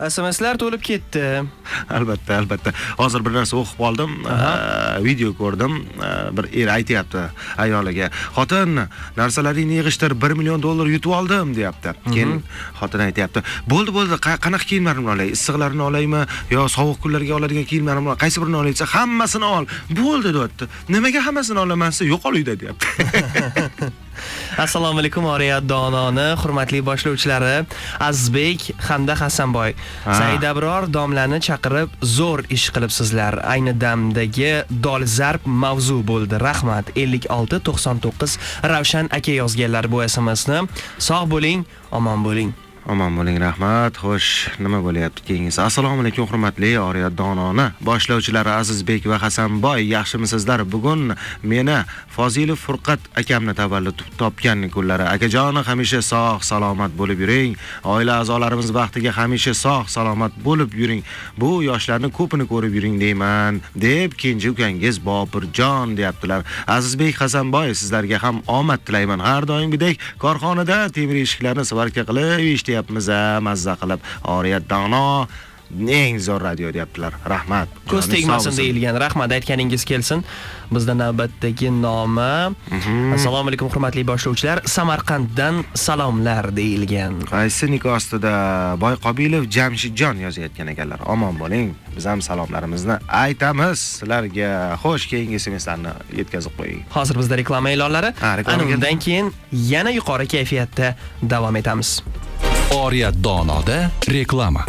SMSlar to'lib ketdi. Albatta. Hozir bir narsa o'qib qoldim. Video ko'rdim. Bir er aytayapti ayoliga. Xotin, narsalaringni yig'ishtir, $1 million yutib oldim, deyapti. Keyin xotin aytayapti. Bo'ldi, qanaqa kiyimlarimni olay? Issiqlarini olaymi yo sovuq kunlarga oladigan kiyimlarimni, qaysi birini olaysa, hammasini ol. Bo'ldi, deyapti. Nimaga hammasini olamansa, yo'qol uyda, deyapti. Assalomu alaykum Oriyat Dononi hurmatli boshlovchilari Azizbek hamda Hasanboy. Said Abror domlani chaqirib zo'r ish qilibsizlar. Ayni damdagi dolzarb mavzu bo'ldi. Rahmat. 5699 Ravshan aka yozganlar bu SMSni. Sog' bo'ling, omon bo'ling. Omon bo'ling, rahmat. Xo'sh, nima bo'lyapti keyingisi? Assalomu alaykum hurmatli Oriyat Dononi boshlovchilari Azizbek va Hasanboy, yaxshimisizlar? Bugun meni Fozilov Furqat akamni tavallud topgan kunlari. Akajonim hamisha sog' salomat bo'lib yuring. Oila a'zolarimiz baxtiga hamisha sog' salomat bo'lib yuring. Bu yoshlarni ko'pini ko'rib yuring deyman, deb kenja ukangiz Bobirjon deyaptilar. Azizbek, Hasanboy, sizlarga ham omad tilayman. Har doimgidek korxonada temir eshiklarni svarka qilib ishlayapmiz, mazza qilib. Oriyat Dono eng zo'r radio deyaptilar. Rahmat. Ko'z tegmasin deyilgan. Rahmat aytganingiz kelsin. Bizda navbatdagi nomi Assalomu alaykum hurmatli boshlovchilar, Samarqanddan salomlar deyilgan. Qaysi nikoh ostida Boyqobilov Jamshidjon yozayotgan ekanlar. Omon bo'ling. Biz ham salomlarimizni aytamiz sizlarga. Xo'sh, keyingi SMSlarni yetkazib qo'ying. Hozir bizda reklama e'lonlari, ana undan keyin yana yuqori kayfiyatda davom etamiz. Oriyat Donoda reklama.